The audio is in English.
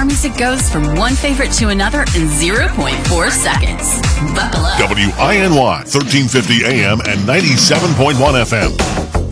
our music goes from one favorite to another in 0.4 seconds. Buckle up. WINY, 1350 AM and 97.1 FM.